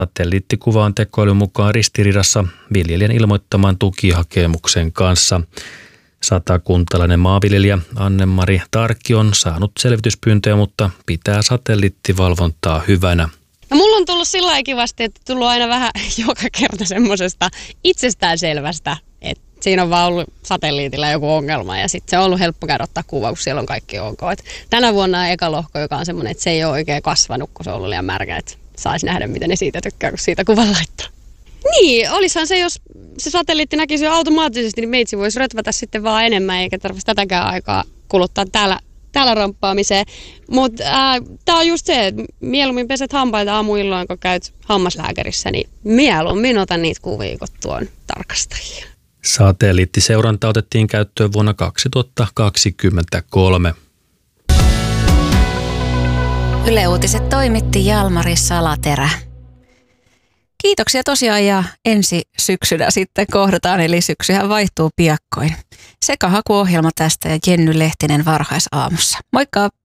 Satelliittikuva on tekoälyn mukaan ristiriidassa viljelijän ilmoittaman tukihakemuksen kanssa. Satakuntalainen maanviljelijä Anne-Mari Tarkki on saanut selvityspyyntöjä, mutta pitää satelliittivalvontaa hyvänä. No, mulla on tullut sillä lailla kivasti, että tullut aina vähän joka kerta semmoisesta itsestäänselvästä, että siinä on vaan ollut satelliitilla joku ongelma ja sitten se on ollut helppo käydä ottaa kuva, kun siellä on kaikki ok. Et tänä vuonna eka lohko, joka on semmoinen, että se ei ole oikein kasvanut, kun se on ollut liian märkä, että saisi nähdä, miten ne siitä tykkää, kun siitä kuvan laittaa. Niin, olisihan se, jos se satelliitti näkisi jo automaattisesti, niin meitsi voisi rötvätä sitten vaan enemmän, eikä tarvitsisi tätäkään aikaa kuluttaa täällä ramppaamiseen. Mutta tämä on just se, että mieluummin peset hampaita aamuilloin, kun käyt hammaslääkärissä, niin mieluummin otan niitä kuvia, kun tuon tarkastajia. Satelliittiseuranta otettiin käyttöön vuonna 2023. Yle Uutiset toimitti Jalmari Salaterä. Kiitoksia tosiaan ja ensi syksynä sitten kohdataan, eli syksyhän vaihtuu piakkoin. Sekahakuohjelma tästä ja Jenny Lehtinen Varhaisaamussa. Moikka!